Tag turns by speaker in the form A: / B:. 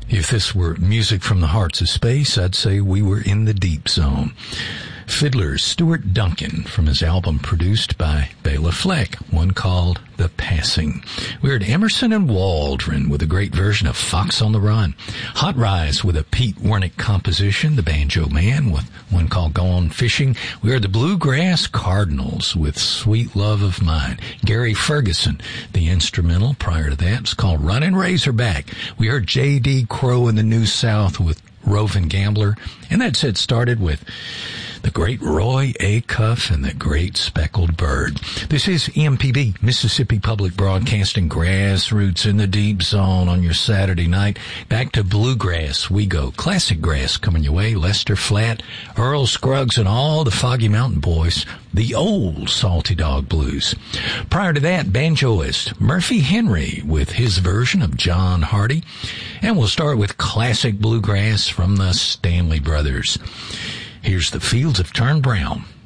A: If this were music from the hearts of space, I'd say we were in the deep zone. Fiddler's Stuart Duncan from his album produced by Bela Fleck, one called The Passing. We heard Emerson and Waldron with a great version of Fox on the Run. Hot Rise with a Pete Wernick composition, The Banjo Man, with one called Gone Fishing. We heard the Bluegrass Cardinals with Sweet Love of Mine. Gary Ferguson, the instrumental prior to that, was called Runnin' Razorback. We heard J.D. Crowe in the New South with Rovin' Gambler. And that set started with the great Roy Acuff and the great Speckled Bird. This is MPB, Mississippi Public Broadcasting, Grassroots in the Deep Zone on your Saturday night. Back to bluegrass we go. Classic grass coming your way. Lester Flatt, Earl Scruggs, and all the Foggy Mountain Boys. The old Salty Dog Blues. Prior to that, banjoist Murphy Henry with his version of John Hardy. And we'll start with classic bluegrass from the Stanley Brothers. Here's The Fields Have Turned Brown.